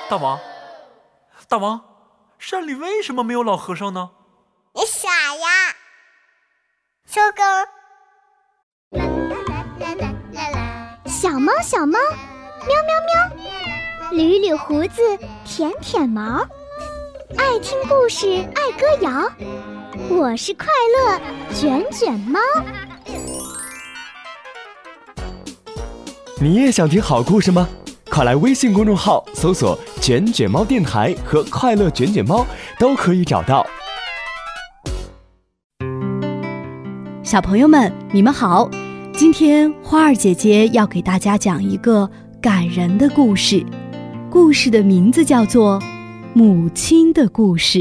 大王，山里为什么没有老和尚呢？ 你傻呀！收工。 小猫，喵喵喵，捋捋胡子，舔舔毛，爱听故事，爱歌谣。我是快乐卷卷猫。 你也想听好故事吗？快来微信公众号搜索卷卷猫电台和快乐卷卷猫，都可以找到。 小朋友们，你们好，今天花儿姐姐要给大家讲一个感人的故事，故事的名字叫做《母亲的故事》。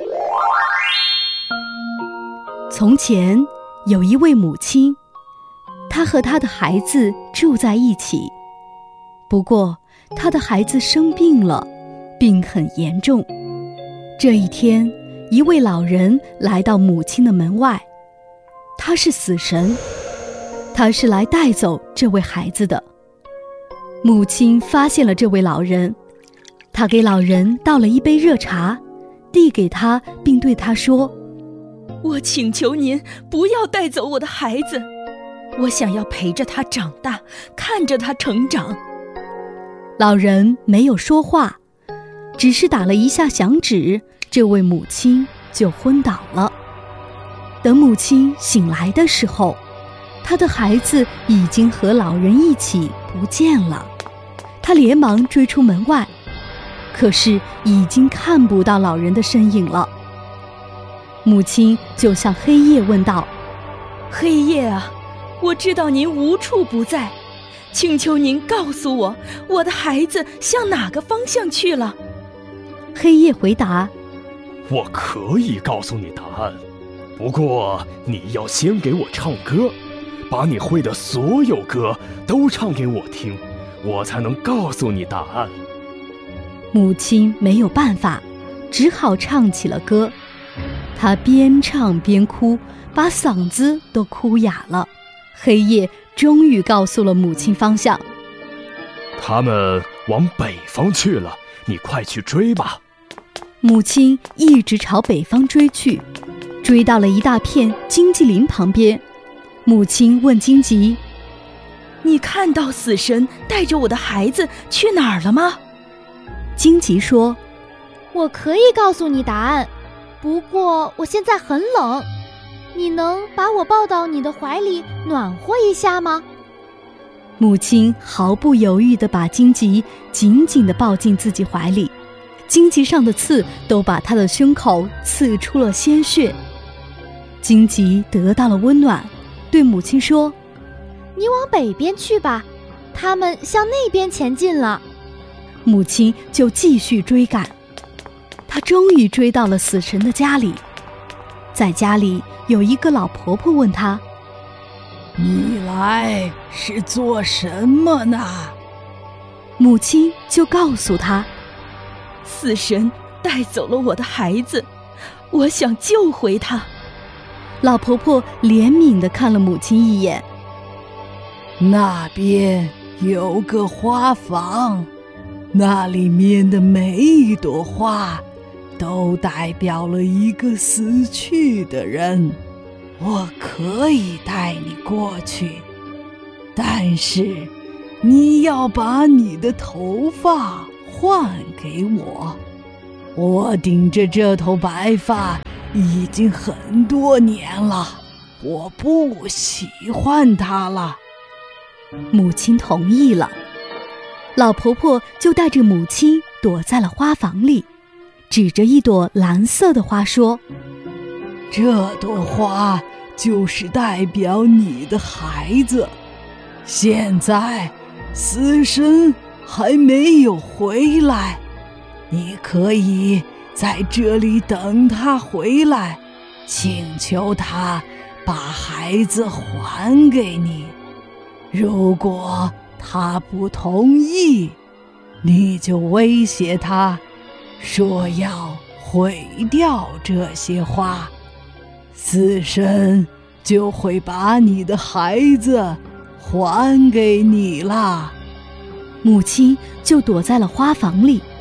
从前有一位母亲，她和她的孩子住在一起，不过她的孩子生病了，病很严重。这一天，一位老人来到母亲的门外，他是死神，他是来带走这位孩子的。母亲发现了这位老人，她给老人倒了一杯热茶，递给他，并对他说： 我请求您不要带走我的孩子，我想要陪着他长大，看着他成长。 老人没有说话，只是打了一下响指，这位母亲就昏倒了。等母亲醒来的时候，她的孩子已经和老人一起不见了。她连忙追出门外，可是已经看不到老人的身影了。母亲就向黑夜问道： 黑夜啊，我知道您无处不在，请求您告诉我，我的孩子向哪个方向去了？ 黑夜回答： 我可以告诉你答案，不过你要先给我唱歌，把你会的所有歌都唱给我听，我才能告诉你答案。 母亲没有办法，只好唱起了歌。她边唱边哭，把嗓子都哭哑了。黑夜终于告诉了母亲方向： 他们往北方去了，你快去追吧。 母亲一直朝北方追去，追到了一大片荆棘林旁边。母亲问荆棘： 你看到死神带着我的孩子去哪儿了吗？ 荆棘说： 我可以告诉你答案，不过我现在很冷，你能把我抱到你的怀里暖和一下吗？ 母亲毫不犹豫地把荆棘紧紧地抱进自己怀里，荆棘上的刺都把她的胸口刺出了鲜血。荆棘得到了温暖，对母亲说： 你往北边去吧，他们向那边前进了。 母亲就继续追赶，她终于追到了死神的家里。在家里有一个老婆婆问她： 你来是做什么呢？ 母亲就告诉她： 死神带走了我的孩子，我想救回他。 老婆婆怜悯地看了母亲一眼： 那边有个花房，那里面的每一朵花都代表了一个死去的人，我可以带你过去，但是你要把你的头发换给我，我顶着这头白发已经很多年了，我不喜欢它了。 母亲同意了，老婆婆就带着母亲躲在了花房里，指着一朵蓝色的花说： 这朵花就是代表你的孩子，现在死神还没有回来，你可以在这里等他回来，请求他把孩子还给你。如果他不同意，你就威胁他，说要毁掉这些花，死神就会把你的孩子还给你啦。 母亲就躲在了花房里。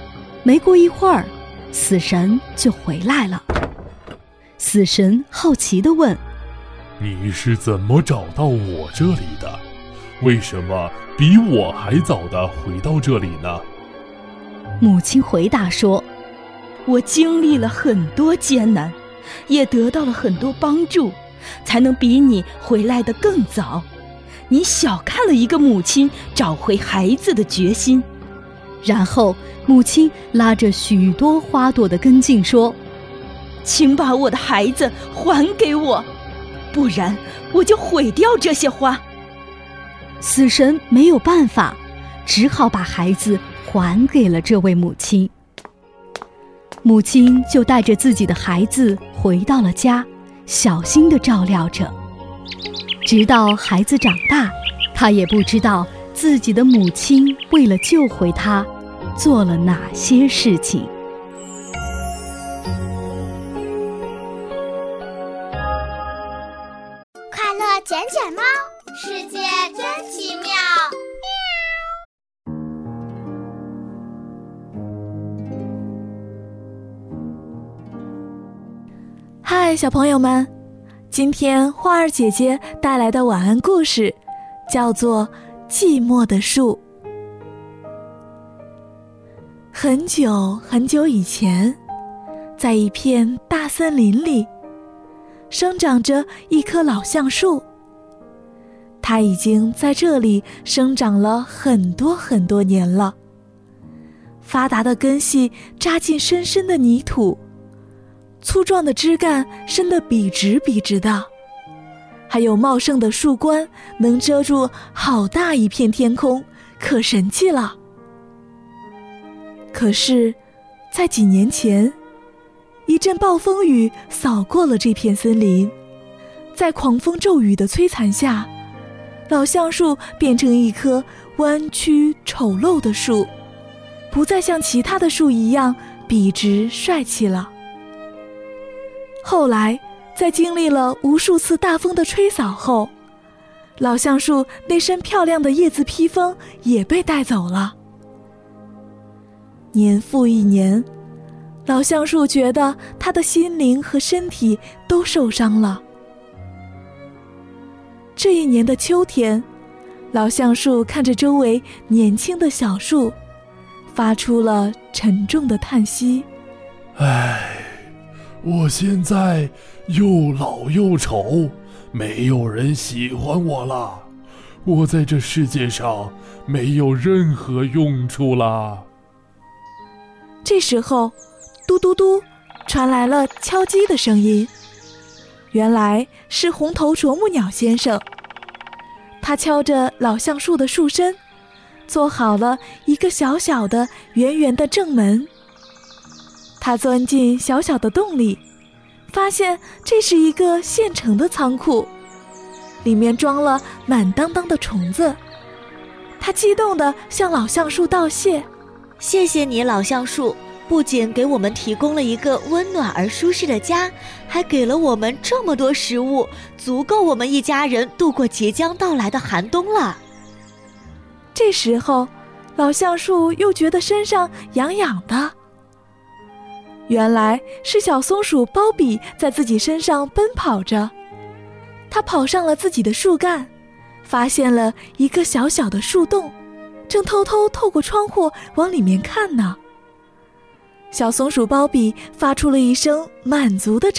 没过一会儿，死神就回来了。死神好奇地问： 你是怎么找到我这里的？为什么比我还早地回到这里呢？ 母亲回答说： 我经历了很多艰难，也得到了很多帮助，才能比你回来得更早。你小看了一个母亲找回孩子的决心。 然后母亲拉着许多花朵的根茎说： 请把我的孩子还给我，不然我就毁掉这些花。 死神没有办法，只好把孩子还给了这位母亲。母亲就带着自己的孩子回到了家，小心地照料着。直到孩子长大，他也不知道自己的母亲为了救回他，做了哪些事情。 快乐卷卷猫，世界真奇妙。 嗨，小朋友们，今天花儿姐姐带来的晚安故事叫做《寂寞的树》。很久很久以前，在一片大森林里，生长着一棵老橡树。它已经在这里生长了很多很多年了。发达的根系扎进深深的泥土，粗壮的枝干伸得笔直笔直的，还有茂盛的树冠能遮住好大一片天空，可神气了。可是，在几年前，一阵暴风雨扫过了这片森林，在狂风骤雨的摧残下，老橡树变成一棵弯曲丑陋的树，不再像其他的树一样笔直帅气了。后来，在经历了无数次大风的吹扫后，老橡树那身漂亮的叶子披风也被带走了。年复一年，老橡树觉得他的心灵和身体都受伤了。这一年的秋天，老橡树看着周围年轻的小树，发出了沉重的叹息。 唉，我现在又老又丑，没有人喜欢我了，我在这世界上没有任何用处了。 这时候，嘟嘟嘟，传来了敲击的声音。原来是红头啄木鸟先生，他敲着老橡树的树身，做好了一个小小的圆圆的正门。他钻进小小的洞里，发现这是一个现成的仓库，里面装了满当当的虫子。他激动地向老橡树道谢： 谢谢你，老橡树，不仅给我们提供了一个温暖而舒适的家，还给了我们这么多食物，足够我们一家人度过即将到来的寒冬了。 这时候，老橡树又觉得身上痒痒的。原来是小松鼠包比在自己身上奔跑着，它跑上了自己的树干，发现了一个小小的树洞，正偷偷透过窗户往里面看呢。小松鼠包比发出了一声满足的